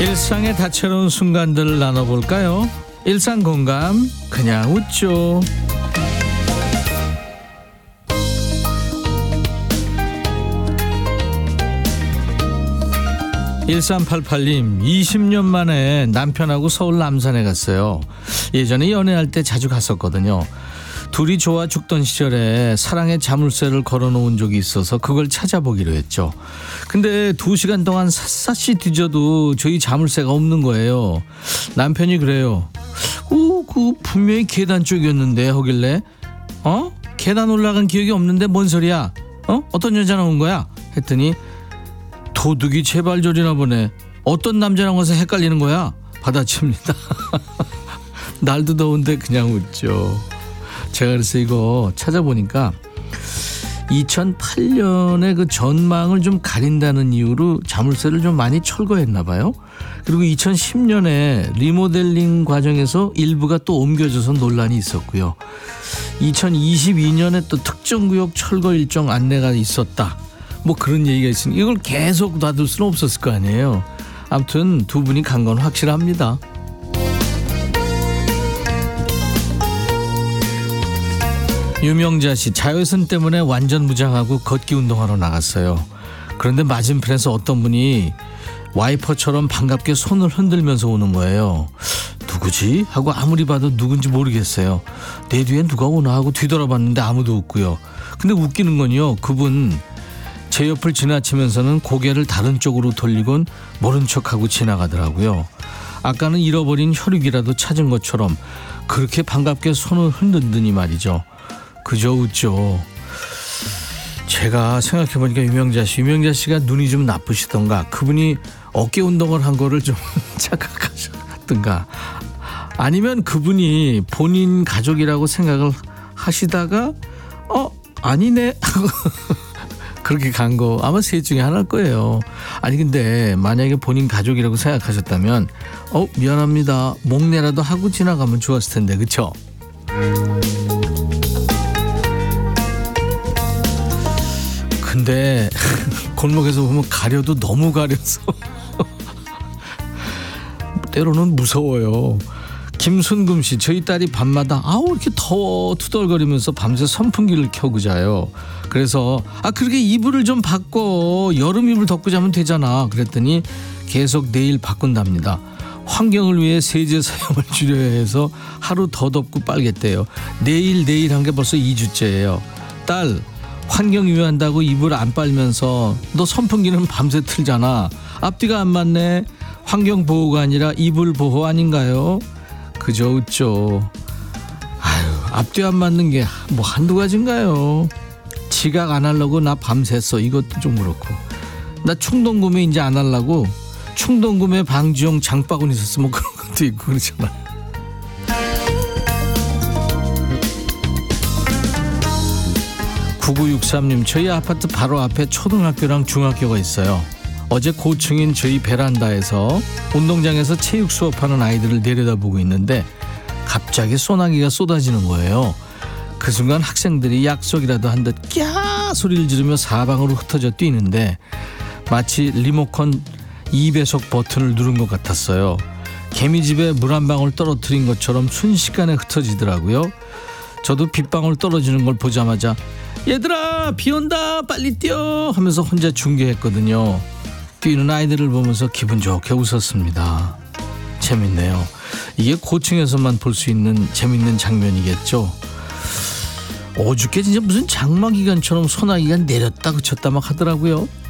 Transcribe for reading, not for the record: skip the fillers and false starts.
일상의 다채로운 순간들을 나눠볼까요? 일상공감 그냥 웃죠. 1388님 20년 만에 남편하고 서울 남산에 갔어요. 예전에 연애할 때 자주 갔었거든요. 둘이 좋아 죽던 시절에 사랑의 자물쇠를 걸어놓은 적이 있어서 그걸 찾아보기로 했죠. 근데 2시간 동안 샅샅이 뒤져도 저희 자물쇠가 없는 거예요. 남편이 그래요. 그 분명히 계단 쪽이었는데 하길래 계단 올라간 기억이 없는데 뭔 소리야? 어떤 여자랑 온 거야? 했더니 도둑이 제발저리나 보네. 어떤 남자랑 와서 헷갈리는 거야? 받아칩니다. 날도 더운데 그냥 웃죠. 제가 그래서 이거 찾아보니까 2008년에 그 전망을 좀 가린다는 이유로 자물쇠를 좀 많이 철거했나 봐요. 그리고 2010년에 리모델링 과정에서 일부가 또 옮겨져서 논란이 있었고요. 2022년에 또 특정구역 철거 일정 안내가 있었다. 뭐 그런 얘기가 있으니 이걸 계속 놔둘 수는 없었을 거 아니에요. 아무튼 두 분이 간 건 확실합니다. 유명자 씨 자외선 때문에 완전 무장하고 걷기 운동하러 나갔어요. 그런데 맞은편에서 어떤 분이 와이퍼처럼 반갑게 손을 흔들면서 오는 거예요. 누구지? 하고 아무리 봐도 누군지 모르겠어요. 내 뒤에 누가 오나 하고 뒤돌아봤는데 아무도 없고요. 근데 웃기는 건요, 그분 제 옆을 지나치면서는 고개를 다른 쪽으로 돌리곤 모른 척하고 지나가더라고요. 아까는 잃어버린 혈육이라도 찾은 것처럼 그렇게 반갑게 손을 흔들더니 말이죠. 그저 웃죠. 제가 생각해보니까 유명자 씨가 눈이 좀 나쁘시던가 그분이 어깨 운동을 한 거를 좀 착각하셨던가 아니면 그분이 본인 가족이라고 생각을 하시다가 아니네 하고 그렇게 간 거 아마 셋 중에 하나일 거예요. 아니 근데 만약에 본인 가족이라고 생각하셨다면 미안합니다 목례라도 하고 지나가면 좋았을 텐데 그쵸? 근데 골목에서 보면 가려도 너무 가려서 때로는 무서워요. 김순금 씨 저희 딸이 밤마다 이렇게 더워 투덜거리면서 밤새 선풍기를 켜고 자요. 그래서 그렇게 이불을 좀 바꿔 여름 이불 덮고 자면 되잖아 그랬더니 계속 내일 바꾼답니다. 환경을 위해 세제 사용을 줄여야 해서 하루 더 덮고 빨겠대요. 내일 한 게 벌써 2주째예요. 딸 환경 위한다고 이불 안 빨면서 너 선풍기는 밤새 틀잖아. 앞뒤가 안 맞네. 환경 보호가 아니라 이불 보호 아닌가요? 그저 웃죠. 앞뒤 안 맞는 게 뭐 한두 가지인가요? 지각 안 하려고 나 밤샜어. 이것도 좀 그렇고. 나 충동구매 이제 안 하려고 충동구매 방지용 장바구니 있었으면 그런 것도 있고 그러잖아. (9963님) 저희 아파트 바로 앞에 초등학교랑 중학교가 있어요. 어제 고층인 저희 베란다에서 운동장에서 체육 수업하는 아이들을 내려다보고 있는데 갑자기 소나기가 쏟아지는 거예요. 그 순간 학생들이 약속이라도 한 듯 꺄 소리를 지르며 사방으로 흩어져 뛰는데 마치 리모컨 2배속 버튼을 누른 것 같았어요. 개미집에 물 한 방울 떨어뜨린 것처럼 순식간에 흩어지더라고요. 저도 빗방울 떨어지는 걸 보자마자 얘들아 비 온다 빨리 뛰어 하면서 혼자 중계했거든요. 뛰는 아이들을 보면서 기분 좋게 웃었습니다. 재밌네요. 이게 고층에서만 볼 수 있는 재밌는 장면이겠죠. 어저께 진짜 무슨 장마기간처럼 소나기가 내렸다 그쳤다 막 하더라고요.